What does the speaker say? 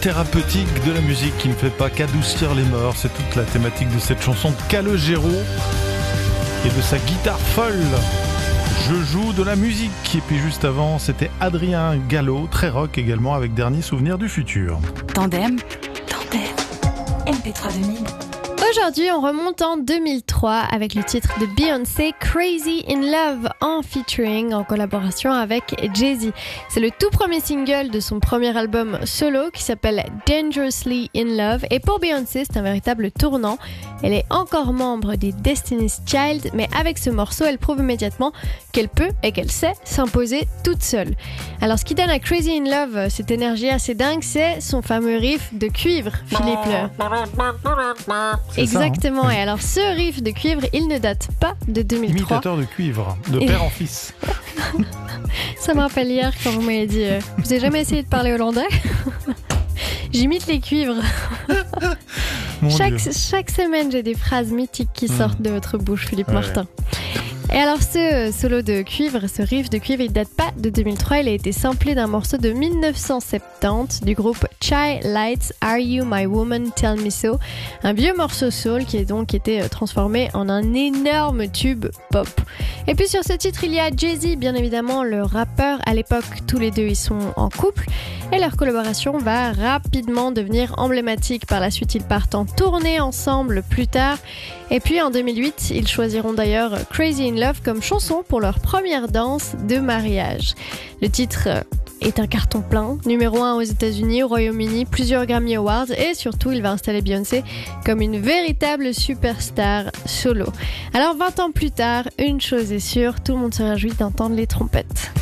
thérapeutique de la musique qui ne fait pas qu'adoucir les morts. C'est toute la thématique de cette chanson de Calogero et de sa guitare folle. Je joue de la musique. Et puis juste avant, c'était Adrien Gallo, très rock également, avec Dernier souvenir du futur. Tandem, MP3 2000. Aujourd'hui, on remonte en 2003 avec le titre de Beyoncé, Crazy in Love, en featuring, en collaboration avec Jay-Z. C'est le tout premier single de son premier album solo qui s'appelle Dangerously in Love. Et pour Beyoncé, c'est un véritable tournant. Elle est encore membre des Destiny's Child, mais avec ce morceau, elle prouve immédiatement qu'elle peut et qu'elle sait s'imposer toute seule. Alors, ce qui donne à Crazy in Love cette énergie assez dingue, c'est son fameux riff de cuivre, Philippe. Exactement, Ça, et alors ce riff de cuivre, il ne date pas de 2003. Imitateur de cuivre, de père en fils. Ça me rappelle hier quand vous m'avez dit vous avez jamais essayé de parler hollandais? J'imite les cuivres. Chaque semaine, j'ai des phrases mythiques qui sortent de votre bouche, Philippe Martin. Et alors ce solo de cuivre, ce riff de cuivre, il date pas de 2003, il a été samplé d'un morceau de 1970 du groupe Chai Lights, Are You My Woman, Tell Me So, un vieux morceau soul qui a donc été transformé en un énorme tube pop. Et puis sur ce titre, il y a Jay-Z, bien évidemment, le rappeur. À l'époque, tous les deux, ils sont en couple et leur collaboration va rapidement devenir emblématique. Par la suite, ils partent en tournée ensemble plus tard. Et puis en 2008, ils choisiront d'ailleurs Crazy in Love comme chanson pour leur première danse de mariage. Le titre est un carton plein, numéro 1 aux États-Unis, au Royaume-Uni, plusieurs Grammy Awards et surtout, il va installer Beyoncé comme une véritable superstar solo. Alors 20 ans plus tard, une chose est sûre, tout le monde se réjouit d'entendre les trompettes.